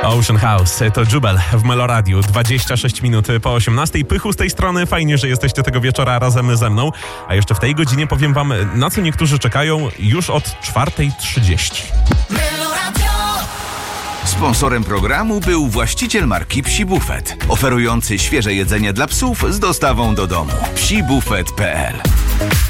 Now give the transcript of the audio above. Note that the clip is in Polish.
Ocean House, to Jubel w Meloradiu, 26 minut po 18. Pychu z tej strony, fajnie, że jesteście tego wieczora razem ze mną. A jeszcze w tej godzinie powiem wam, na co niektórzy czekają już od 4:30. Sponsorem programu był właściciel marki Psi Buffet, oferujący świeże jedzenie dla psów z dostawą do domu. psibufet.pl